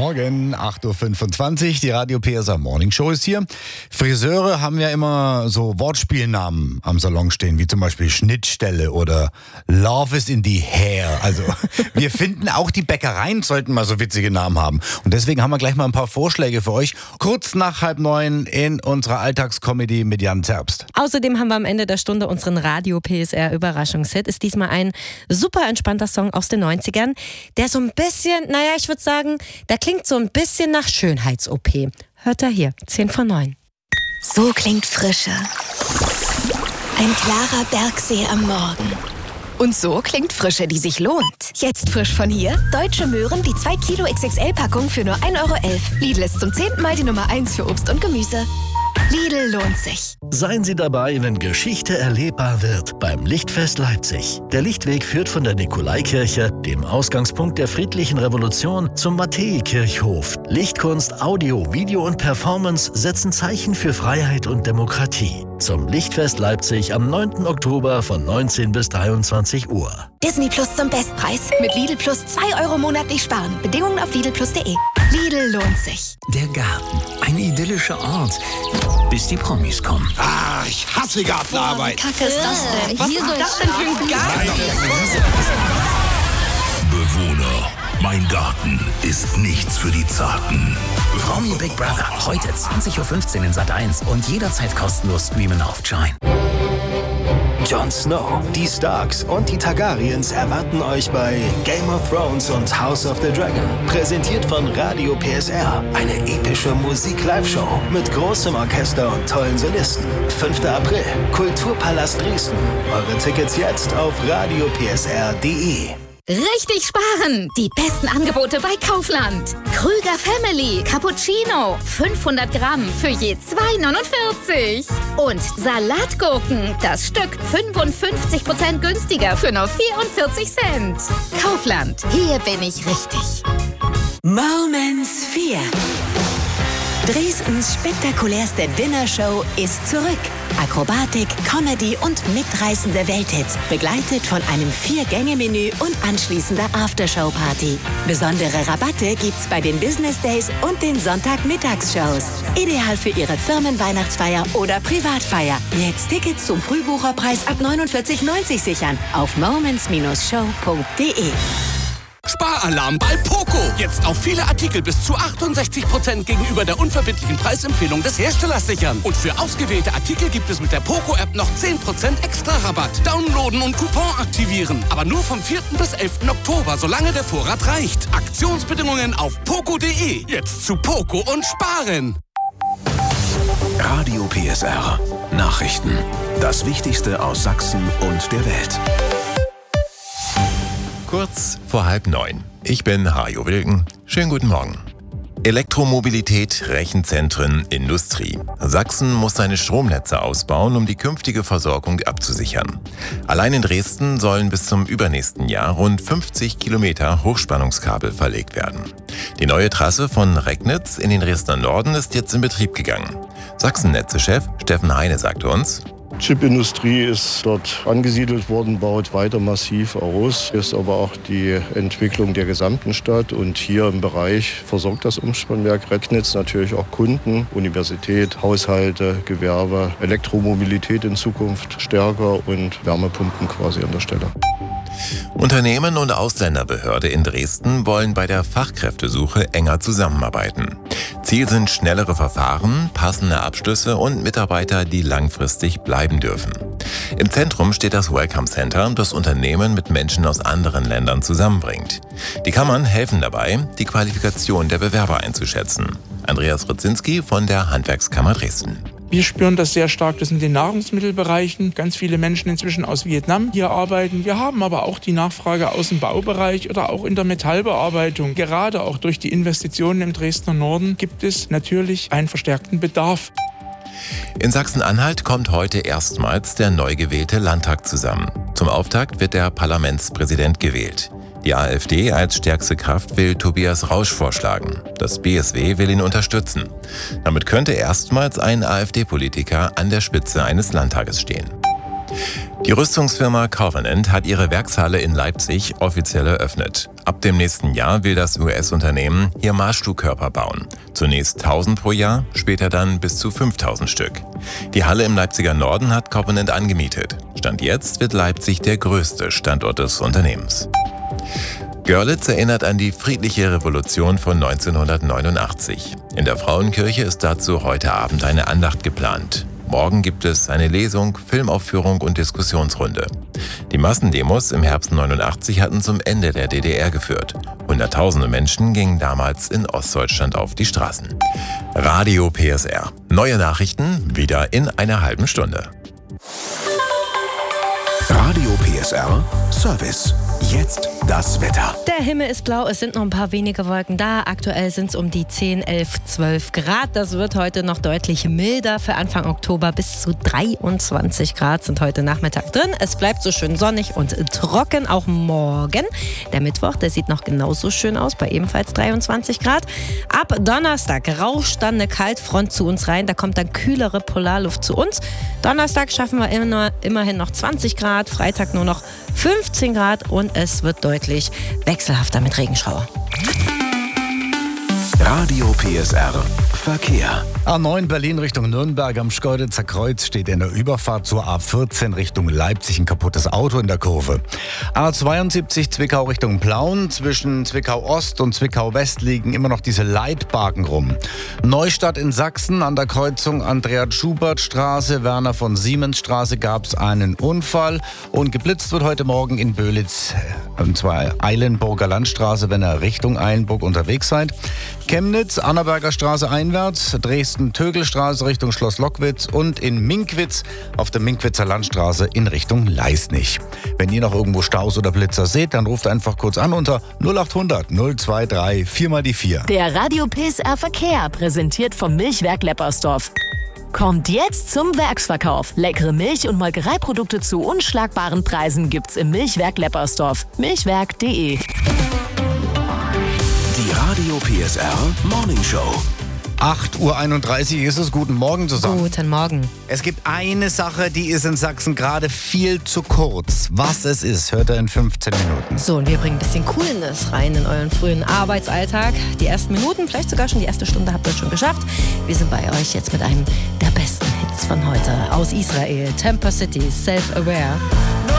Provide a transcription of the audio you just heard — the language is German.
Morgen, 8.25 Uhr, die Radio PSR Morning Show ist hier. Friseure haben ja immer so Wortspielnamen am Salon stehen, wie zum Beispiel Schnittstelle oder Love is in the hair. Also wir finden auch die Bäckereien sollten mal so witzige Namen haben. Und deswegen haben wir gleich mal ein paar Vorschläge für euch. Kurz nach 8:30 in unserer Alltagscomedy mit Jan Zerbst. Außerdem haben wir am Ende der Stunde unseren Radio PSR Überraschungshit. Ist diesmal ein super entspannter Song aus den 90ern, der so ein bisschen, ich würde sagen, der klingt so ein bisschen nach Schönheits-OP. Hört er hier, 10 vor 9. So klingt Frische. Ein klarer Bergsee am Morgen. Und so klingt Frische, die sich lohnt. Jetzt frisch von hier, Deutsche Möhren, die 2 Kilo XXL-Packung für nur 1,11 €. Lidl ist zum 10. Mal die Nummer 1 für Obst und Gemüse. Lidl lohnt sich. Seien Sie dabei, wenn Geschichte erlebbar wird beim Lichtfest Leipzig. Der Lichtweg führt von der Nikolaikirche, dem Ausgangspunkt der friedlichen Revolution, zum Matthäikirchhof. Lichtkunst, Audio, Video und Performance setzen Zeichen für Freiheit und Demokratie. Zum Lichtfest Leipzig am 9. Oktober von 19 bis 23 Uhr. Disney Plus zum Bestpreis. Mit Lidl Plus 2 € monatlich sparen. Bedingungen auf lidlplus.de. Lidl lohnt sich. Der Garten. Ein idyllischer Ort. Bis die Promis kommen. Ah, ich hasse Gartenarbeit. Wie kacke ist das denn? Was ist das denn für ein Garten? Bewohner, mein Garten ist nichts für die Zarten. Promi Big Brother. Heute 20.15 Uhr in Sat.1 und jederzeit kostenlos streamen auf Join. Jon Snow, die Starks und die Targaryens erwarten euch bei Game of Thrones und House of the Dragon. Präsentiert von Radio PSR. Eine epische Musik-Live-Show mit großem Orchester und tollen Solisten. 5. April, Kulturpalast Dresden. Eure Tickets jetzt auf radiopsr.de. Richtig sparen! Die besten Angebote bei Kaufland. Krüger Family Cappuccino 500 Gramm für je 2,49. Und Salatgurken, das Stück 55% günstiger für nur 44 Cent. Kaufland, hier bin ich richtig. Moments 4. Dresdens spektakulärste Dinnershow ist zurück. Akrobatik, Comedy und mitreißende Welthits, begleitet von einem 4-Gänge-Menü und anschließender Aftershow-Party. Besondere Rabatte gibt's bei den Business Days und den Sonntagmittagsshows. Ideal für Ihre Firmenweihnachtsfeier oder Privatfeier. Jetzt Tickets zum Frühbucherpreis ab 49,90 sichern auf moments-show.de. Sparalarm bei Poco. Jetzt auf viele Artikel bis zu 68% gegenüber der unverbindlichen Preisempfehlung des Herstellers sichern. Und für ausgewählte Artikel gibt es mit der Poco-App noch 10% extra Rabatt. Downloaden und Coupon aktivieren. Aber nur vom 4. bis 11. Oktober, solange der Vorrat reicht. Aktionsbedingungen auf poco.de. Jetzt zu Poco und sparen. Radio PSR. Nachrichten. Das Wichtigste aus Sachsen und der Welt. Kurz vor 8:30. Ich bin Hajo Wilken. Schönen guten Morgen. Elektromobilität, Rechenzentren, Industrie. Sachsen muss seine Stromnetze ausbauen, um die künftige Versorgung abzusichern. Allein in Dresden sollen bis zum übernächsten Jahr rund 50 Kilometer Hochspannungskabel verlegt werden. Die neue Trasse von Recknitz in den Dresdner Norden ist jetzt in Betrieb gegangen. Sachsen-Netze-Chef Steffen Heine sagte uns: Chipindustrie ist dort angesiedelt worden, baut weiter massiv aus. Ist aber auch die Entwicklung der gesamten Stadt. Und hier im Bereich versorgt das Umspannwerk Recknitz natürlich auch Kunden, Universität, Haushalte, Gewerbe, Elektromobilität in Zukunft stärker und Wärmepumpen quasi an der Stelle. Unternehmen und Ausländerbehörde in Dresden wollen bei der Fachkräftesuche enger zusammenarbeiten. Ziel sind schnellere Verfahren, passende Abschlüsse und Mitarbeiter, die langfristig bleiben dürfen. Im Zentrum steht das Welcome Center, das Unternehmen mit Menschen aus anderen Ländern zusammenbringt. Die Kammern helfen dabei, die Qualifikation der Bewerber einzuschätzen. Andreas Rudzinski von der Handwerkskammer Dresden. Wir spüren das sehr stark, dass in den Nahrungsmittelbereichen ganz viele Menschen inzwischen aus Vietnam hier arbeiten. Wir haben aber auch die Nachfrage aus dem Baubereich oder auch in der Metallbearbeitung. Gerade auch durch die Investitionen im Dresdner Norden gibt es natürlich einen verstärkten Bedarf. In Sachsen-Anhalt kommt heute erstmals der neu gewählte Landtag zusammen. Zum Auftakt wird der Parlamentspräsident gewählt. Die AfD als stärkste Kraft will Tobias Rausch vorschlagen. Das BSW will ihn unterstützen. Damit könnte erstmals ein AfD-Politiker an der Spitze eines Landtages stehen. Die Rüstungsfirma Covenant hat ihre Werkshalle in Leipzig offiziell eröffnet. Ab dem nächsten Jahr will das US-Unternehmen hier Marschflugkörper bauen. Zunächst 1000 pro Jahr, später dann bis zu 5000 Stück. Die Halle im Leipziger Norden hat Covenant angemietet. Stand jetzt wird Leipzig der größte Standort des Unternehmens. Görlitz erinnert an die friedliche Revolution von 1989. In der Frauenkirche ist dazu heute Abend eine Andacht geplant. Morgen gibt es eine Lesung, Filmaufführung und Diskussionsrunde. Die Massendemos im Herbst 89 hatten zum Ende der DDR geführt. Hunderttausende Menschen gingen damals in Ostdeutschland auf die Straßen. Radio PSR. Neue Nachrichten wieder in einer halben Stunde. Radio PSR Service. Jetzt das Wetter. Der Himmel ist blau, es sind noch ein paar wenige Wolken da. Aktuell sind es um die 10, 11, 12 Grad. Das wird heute noch deutlich milder. Für Anfang Oktober bis zu 23 Grad sind heute Nachmittag drin. Es bleibt so schön sonnig und trocken, auch morgen. Der Mittwoch, der sieht noch genauso schön aus, bei ebenfalls 23 Grad. Ab Donnerstag rauscht dann eine Kaltfront zu uns rein. Da kommt dann kühlere Polarluft zu uns. Donnerstag schaffen wir immerhin noch 20 Grad, Freitag nur noch 15 Grad und es wird deutlich wechselhafter mit Regenschauer. Radio PSR Verkehr. A9 Berlin Richtung Nürnberg am Schkeuditzer Kreuz steht in der Überfahrt zur A14 Richtung Leipzig ein kaputtes Auto in der Kurve. A72 Zwickau Richtung Plauen. Zwischen Zwickau Ost und Zwickau West liegen immer noch diese Leitbarken rum. Neustadt in Sachsen an der Kreuzung Andreas-Schubert-Straße, Werner von Siemens-Straße gab es einen Unfall. Und geblitzt wird heute Morgen in Böhlitz, und zwar Eilenburger Landstraße, wenn ihr Richtung Eilenburg unterwegs seid. Chemnitz, Annaberger Straße einwärts, Dresden-Tögelstraße Richtung Schloss Lockwitz und in Minkwitz auf der Minkwitzer Landstraße in Richtung Leisnig. Wenn ihr noch irgendwo Staus oder Blitzer seht, dann ruft einfach kurz an unter 0800 023 4x4. Der Radio PSR Verkehr, präsentiert vom Milchwerk Leppersdorf. Kommt jetzt zum Werksverkauf. Leckere Milch- und Molkereiprodukte zu unschlagbaren Preisen gibt's im Milchwerk Leppersdorf. Milchwerk.de. Die Radio PSR Morning Show. 8:31 Uhr ist es. Guten Morgen zusammen. Guten Morgen. Es gibt eine Sache, die ist in Sachsen gerade viel zu kurz. Was es ist, hört ihr in 15 Minuten. So, und wir bringen ein bisschen Coolness rein in euren frühen Arbeitsalltag. Die ersten Minuten, vielleicht sogar schon die erste Stunde habt ihr schon geschafft. Wir sind bei euch jetzt mit einem der besten Hits von heute aus Israel. Temper City, Self-Aware.